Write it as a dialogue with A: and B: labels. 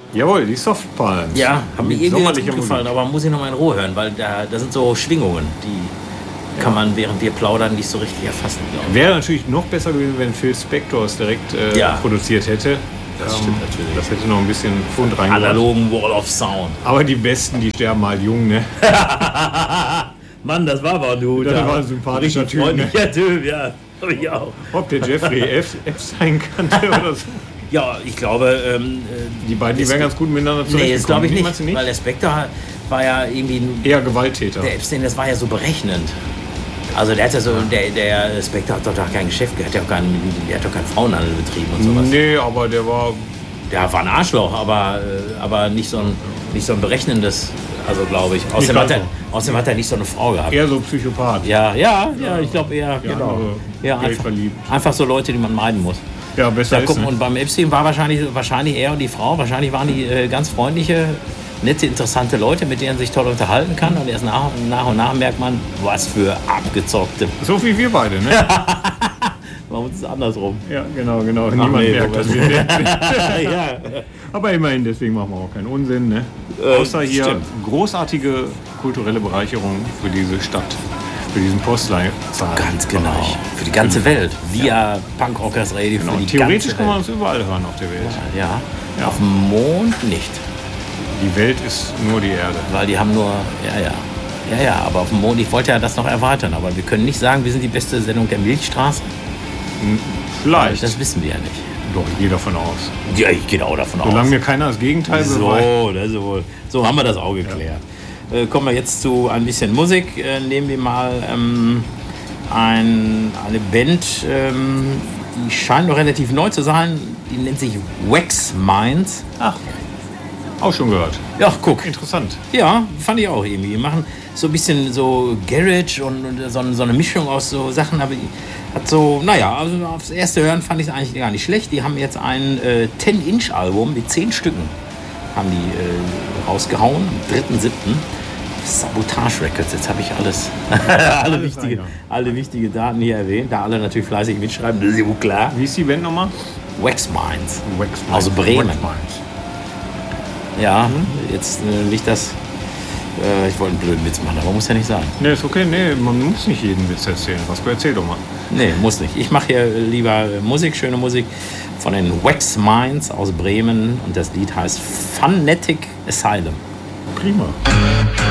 A: Jawohl, die Soft Palms.
B: Ja, haben mir irgendwie ganz gut gefallen,
A: Musik.
B: aber muss ich nochmal in Ruhe hören, weil da sind so Schwingungen, die kann man, während wir plaudern, nicht so richtig erfassen, glaube ich.
A: Wäre natürlich noch besser gewesen, wenn Phil Spector es direkt produziert hätte.
B: Das stimmt natürlich.
A: Das hätte noch ein bisschen Pfund reingebracht.
B: Analogen Wall of Sound.
A: Aber die Besten, die sterben halt jung, ne?
B: Mann, das war aber ein
A: Das war ein sympathischer Typ, ne?
B: freundlicher Typ, ja. Hab ich auch.
A: Ob der Jeffrey Epstein kannte oder so.
B: Ja, ich glaube...
A: Die beiden, die wären ganz gut miteinander
B: Nee,
A: zurechtgekommen.
B: das glaube ich
A: Meinst du
B: nicht, weil der Spector war ja irgendwie...
A: Eher Gewalttäter.
B: Der Epstein, das war ja so berechnend. Also der hat ja so, der Spector hat doch kein Geschäft, der hat doch keinen Frauenhandel betrieben und sowas.
A: Nee, aber der war...
B: Der war ein Arschloch, aber nicht so ein berechnendes, also glaube ich. Außerdem hat er nicht so eine Frau gehabt.
A: Eher so Psychopath.
B: Ja, ich glaube eher, genau. Ja, einfach so Leute, die man meiden muss.
A: Ja, besser ist,
B: Und beim Epstein war wahrscheinlich er und die Frau, wahrscheinlich waren die ganz freundliche, nette, interessante Leute, mit denen man sich toll unterhalten kann. Und erst nach und nach merkt man, was für abgezockte.
A: So wie wir beide, ne?
B: Bei uns ist es andersrum.
A: Ja, genau. Niemand merkt, dass wir nett sind.
B: Ja.
A: Aber immerhin, deswegen machen wir auch keinen Unsinn, ne? Außer hier
B: stimmt.
A: großartige kulturelle Bereicherung für diese Stadt, für diesen Postleitzahl.
B: Ganz genau. Für die ganze Welt. Via Punkrockers Radio
A: Genau.
B: für die
A: Theoretisch
B: ganze
A: kann man
B: Welt.
A: uns überall hören auf der Welt.
B: Ja.
A: Ja.
B: Auf dem Mond nicht.
A: Die Welt ist nur die Erde.
B: Weil die haben nur... Ja, aber auf dem Mond, ich wollte ja das noch erweitern, aber wir können nicht sagen, wir sind die beste Sendung der Milchstraße.
A: Vielleicht.
B: Das wissen wir ja nicht.
A: Doch, ich gehe davon aus.
B: Ja, ich gehe auch davon aus.
A: Solange mir keiner das Gegenteil beweist.
B: So haben wir das auch geklärt. Kommen wir jetzt zu ein bisschen Musik. Nehmen wir mal eine Band, die scheint noch relativ neu zu sein. Die nennt sich Wax Minds.
A: Ach, auch schon gehört.
B: Ja, guck.
A: Interessant.
B: Ja, fand ich auch irgendwie. Die machen so ein bisschen so Garage und so eine Mischung aus so Sachen. Aber hat so, also aufs erste Hören fand ich es eigentlich gar nicht schlecht. Die haben jetzt ein 10-Inch-Album mit 10 Stücken. Haben die rausgehauen am 3.7. Sabotage Records, jetzt habe ich alle wichtige Daten hier erwähnt, da alle natürlich fleißig mitschreiben, das ist ja wohl klar.
A: Wie ist die Band nochmal?
B: Wax Minds.
A: Wax Minds.
B: Aus Bremen.
A: Wax Minds.
B: Ja, jetzt nicht das, ich wollte einen blöden Witz machen, aber muss ja nicht sein.
A: Nee, ist okay, nee, man muss nicht jeden Witz erzählen. Vasco, erzähl doch mal.
B: Nee, muss nicht. Ich mache hier lieber Musik, schöne Musik von den Wax Minds aus Bremen und das Lied heißt Phonetic Asylum.
A: Prima.